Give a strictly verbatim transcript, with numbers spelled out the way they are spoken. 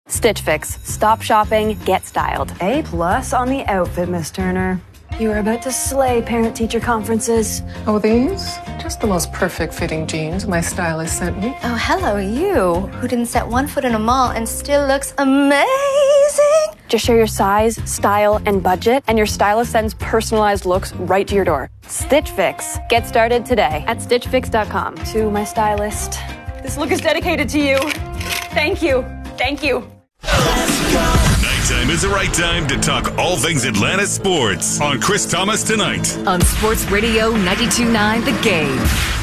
Stitch Fix. Stop shopping, get styled. A plus on the outfit, Miss Turner. You are about to slay parent-teacher conferences. Oh, these? Just the most perfect fitting jeans my stylist sent me. Oh, hello, you, who didn't set one foot in a mall and still looks amazing. Just share your size, style, and budget, and your stylist sends personalized looks right to your door. Stitch Fix. Get started today at stitch fix dot com. To my stylist, this look is dedicated to you. Thank you. Thank you. Nighttime is the right time to talk all things Atlanta sports on Chris Thomas Tonight on Sports Radio ninety-two point nine The Game.